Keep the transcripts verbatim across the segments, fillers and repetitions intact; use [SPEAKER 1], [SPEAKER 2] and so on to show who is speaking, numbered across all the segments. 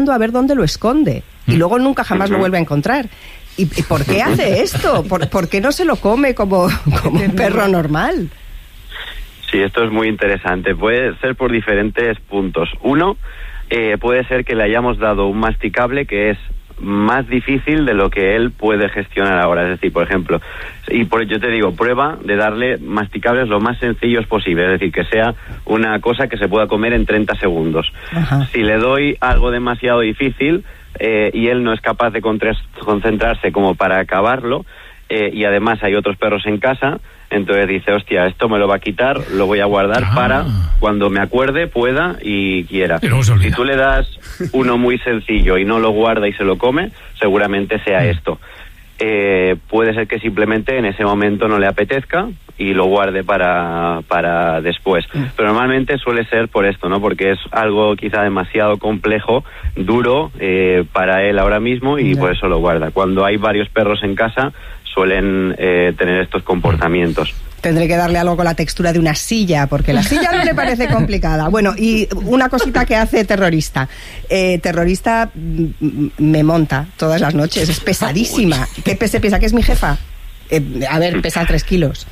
[SPEAKER 1] a ver dónde lo esconde y luego nunca jamás lo vuelve a encontrar. ¿Y, y por qué hace esto? ¿Por, ¿Por qué no se lo come como, como un perro normal?
[SPEAKER 2] Sí, esto es muy interesante. Puede ser por diferentes puntos. Uno, eh, puede ser que le hayamos dado un masticable que es más difícil de lo que él puede gestionar ahora. Es decir, por ejemplo, y por yo te digo, prueba de darle masticables lo más sencillos posible, es decir, que sea una cosa que se pueda comer en treinta segundos. Ajá. Si le doy algo demasiado difícil eh, y él no es capaz de concentrarse como para acabarlo, eh, y además hay otros perros en casa, entonces dice, hostia, esto me lo va a quitar, lo voy a guardar ah. para cuando me acuerde, pueda y quiera.
[SPEAKER 3] No
[SPEAKER 2] si tú le das uno muy sencillo y no lo guarda y se lo come, seguramente sea mm. esto. Eh, puede ser que simplemente en ese momento no le apetezca y lo guarde para, para después. Mm. Pero normalmente suele ser por esto, ¿no? Porque es algo quizá demasiado complejo, duro eh, para él ahora mismo y yeah. por eso lo guarda. Cuando hay varios perros en casa, suelen eh, tener estos comportamientos.
[SPEAKER 1] Tendré que darle algo con la textura de una silla, porque la silla no le parece complicada. Bueno, y una cosita que hace Terrorista. Eh, terrorista m- me monta todas las noches, es pesadísima. ¿Qué se piensa? ¿Que es mi jefa? Eh, a ver, pesa tres kilos.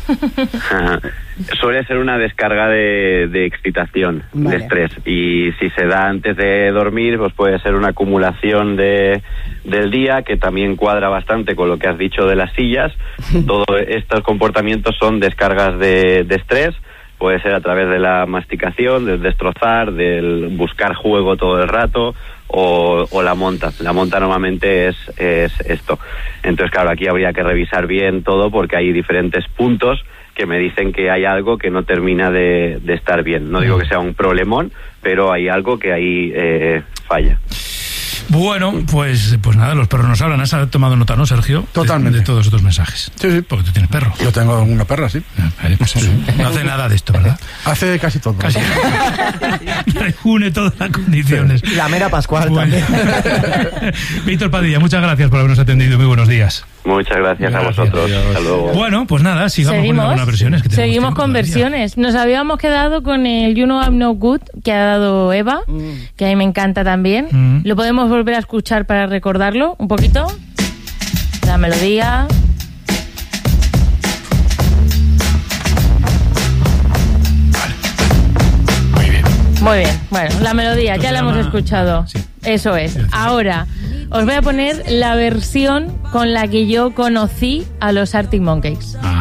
[SPEAKER 2] Suele ser una descarga de, de excitación, vale. de estrés, y si se da antes de dormir, pues puede ser una acumulación de del día, que también cuadra bastante con lo que has dicho de las sillas. Todos estos comportamientos son descargas de, de estrés, puede ser a través de la masticación, del destrozar, del buscar juego todo el rato, o, o la monta. La monta normalmente es, es esto. Entonces, claro, aquí habría que revisar bien todo porque hay diferentes puntos que me dicen que hay algo que no termina de, de estar bien. No digo que sea un problemón, pero hay algo que ahí eh, falla.
[SPEAKER 3] Bueno, pues pues nada, los perros nos hablan. ¿Has tomado nota, no, Sergio?
[SPEAKER 4] Totalmente.
[SPEAKER 3] De, de todos estos mensajes.
[SPEAKER 4] Sí, sí.
[SPEAKER 3] Porque tú tienes perro.
[SPEAKER 4] Yo tengo una perra, sí.
[SPEAKER 3] Eh, pues, sí. No hace nada de esto, ¿verdad?
[SPEAKER 4] Hace casi todo.
[SPEAKER 3] Casi. Reúne todas las condiciones.
[SPEAKER 5] Y la mera Pascual
[SPEAKER 3] bueno. también. Víctor Padilla, muchas gracias por habernos atendido. Muy buenos días.
[SPEAKER 2] Muchas gracias, gracias a vosotros. Hasta luego.
[SPEAKER 3] Bueno, pues nada, sigamos
[SPEAKER 6] ¿Seguimos?
[SPEAKER 3] con algunas versiones. Que
[SPEAKER 6] Seguimos con versiones. Nos habíamos quedado con el You Know I'm No Good que ha dado Eva, mm. que a mí me encanta también. Mm. Lo podemos volver a escuchar para recordarlo un poquito. La melodía.
[SPEAKER 3] Vale. Muy bien.
[SPEAKER 6] Muy bien. Bueno, la melodía, ya la hemos escuchado.
[SPEAKER 3] Sí.
[SPEAKER 6] Eso es. Ahora os voy a poner la versión con la que yo conocí a los Arctic Monkeys.
[SPEAKER 3] Ah.